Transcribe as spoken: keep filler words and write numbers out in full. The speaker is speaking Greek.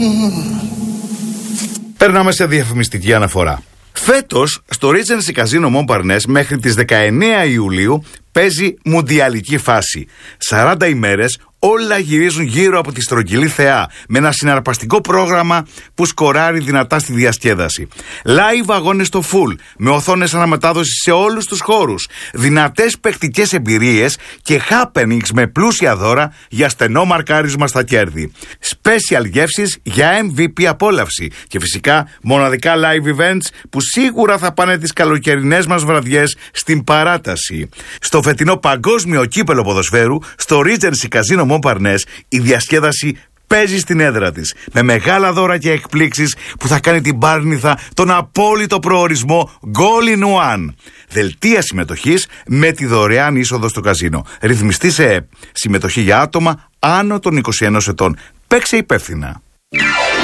Περνάμε σε διαφημιστική αναφορά. Φέτος, στο Regency Casino Montparnasse μέχρι τις δεκαεννέα Ιουλίου παίζει μουντιαλική φάση. σαράντα ημέρες όλα γυρίζουν γύρω από τη στρογγυλή θεά, με ένα συναρπαστικό πρόγραμμα που σκοράρει δυνατά στη διασκέδαση. Live αγώνες στο full, με οθόνες αναμετάδοση σε όλους τους χώρους, δυνατές παιχτικές εμπειρίες και happenings με πλούσια δώρα για στενό μαρκάρισμα στα κέρδη. Special γεύσεις για εμ βι πι απόλαυση και φυσικά μοναδικά live events που σίγουρα θα πάνε τις καλοκαιρινές μας βραδιές στην παράταση. Στο φετινό παγκόσμιο κύπελο ποδοσφαίρου, στο Regency Casino Montparnasse, η διασκέδαση παίζει στην έδρα της, με μεγάλα δώρα και εκπλήξεις που θα κάνει την Πάρνηθα τον απόλυτο προορισμό Goal in One. Δελτία συμμετοχής με τη δωρεάν είσοδο στο καζίνο. Ρυθμιστή σε ΕΕΠ. Συμμετοχή για άτομα άνω των είκοσι ενός ετών. Παίξε υπεύθυνα.